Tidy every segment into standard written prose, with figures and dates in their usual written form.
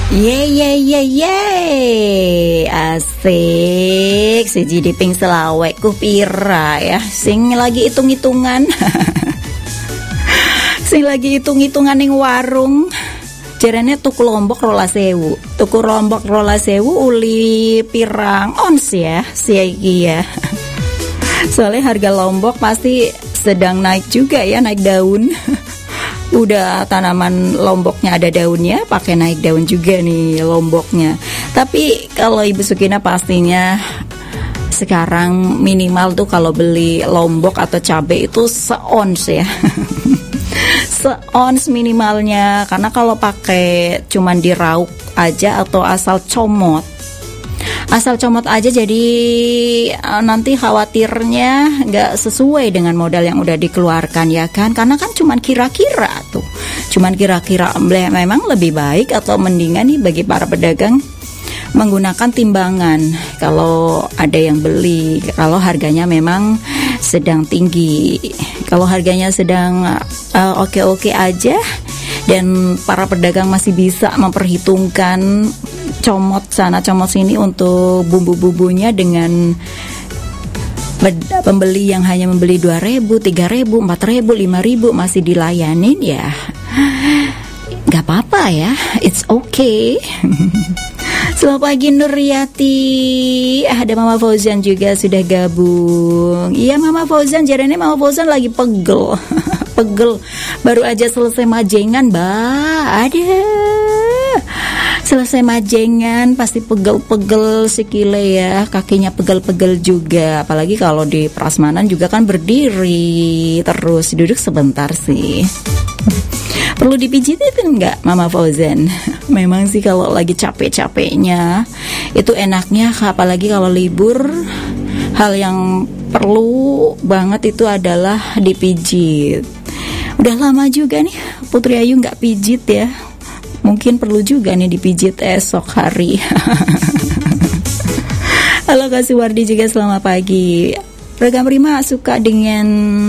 Ye asik si Jidiping selawek ku pira ya sing lagi hitung-hitungan sing lagi hitung-hitungan ning warung jarane tuku lombok 12.000 uli pirang ons ya siaki ya soalnya harga lombok pasti sedang naik juga ya, naik daun. Udah tanaman lomboknya ada daunnya, pakai naik daun juga nih lomboknya. Tapi kalau Ibu Sukina pastinya sekarang minimal tuh kalau beli lombok atau cabai itu seons ya. Seons minimalnya, karena kalau pakai cuman dirauk aja atau asal comot aja jadi nanti khawatirnya nggak sesuai dengan modal yang udah dikeluarkan ya kan, karena kan cuman kira-kira memang lebih baik atau mendingan nih bagi para pedagang menggunakan timbangan kalau ada yang beli, kalau harganya memang sedang tinggi. Kalau harganya sedang oke-oke aja dan para pedagang masih bisa memperhitungkan comot sana comot sini untuk bumbu-bumbunya dengan pembeli yang hanya membeli 2.000, 3.000, 4.000, 5.000 masih dilayanin ya gak apa-apa ya, it's okay. Selamat pagi Nuryati. Ada Mama Fauzan juga sudah gabung. Iya Mama Fauzan, jarane Mama Fauzan lagi pegel. Baru aja selesai majengan, Mbak. Ada. Selesai majengan pasti pegel-pegel sikile ya, kakinya pegel-pegel juga. Apalagi kalau di prasmanan juga kan berdiri terus, duduk sebentar sih. Perlu dipijitin nggak Mama Fauzan? Memang sih kalau lagi capek-capeknya itu enaknya, apalagi kalau libur, hal yang perlu banget itu adalah dipijit. Udah lama juga nih Putri Ayu nggak pijit ya. Mungkin perlu juga nih dipijit esok hari. Halo Kasih Wardi juga selamat pagi. Program Prima suka dengan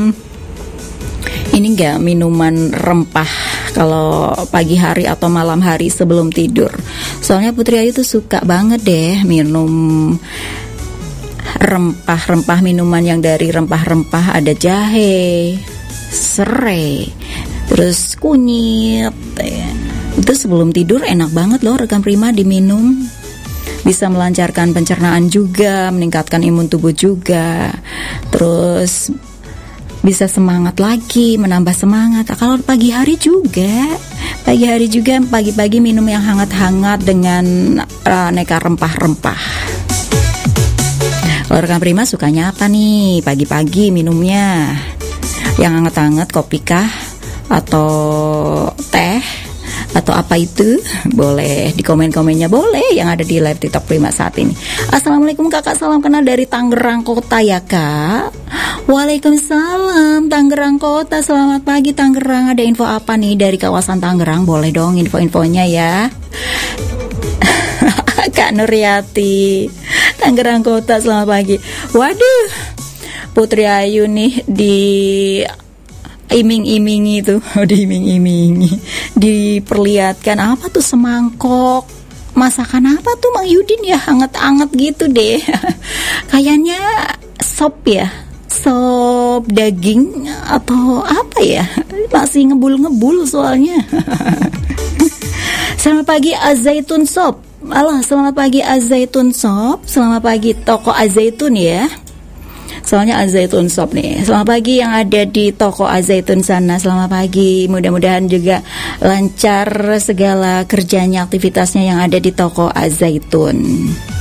ini enggak, minuman rempah kalau pagi hari atau malam hari sebelum tidur. Soalnya Putri Ayu tuh suka banget deh minum rempah-rempah, minuman yang dari rempah-rempah, ada jahe, serai, terus kunyit ya. Itu sebelum tidur enak banget loh rekan Prima diminum. Bisa melancarkan pencernaan juga, meningkatkan imun tubuh juga. Terus bisa semangat lagi, menambah semangat. Kalau pagi hari juga pagi-pagi minum yang hangat-hangat dengan aneka rempah-rempah. Kalau rekan Prima sukanya apa nih pagi-pagi minumnya? Yang hangat-hangat, kopi kah? Atau teh? Atau apa itu? Boleh di komen-komennya, boleh yang ada di live TikTok Prima saat ini. Assalamualaikum kakak, salam kenal dari Tangerang Kota ya kak. Waalaikumsalam Tangerang Kota, selamat pagi Tangerang. Ada info apa nih dari kawasan Tangerang? Boleh dong info-infonya ya. Kak Nuryati, Tangerang Kota selamat pagi. Waduh, Putri Ayu nih di iming-imingi tuh, diiming-imingi, diperlihatkan apa tuh semangkok masakan apa tuh Mang Yudin ya, hangat-hangat gitu deh. Kayaknya sop ya, sop daging atau apa ya, masih ngebul-ngebul soalnya. Selamat pagi Azaitun Sop. Halo, selamat pagi Azaitun Sop. Selamat pagi toko Azaitun ya. Soalnya Azaitun Shop nih. Selamat pagi yang ada di toko Azaitun sana. Selamat pagi. Mudah-mudahan juga lancar segala kerjanya, aktivitasnya yang ada di toko Azaitun.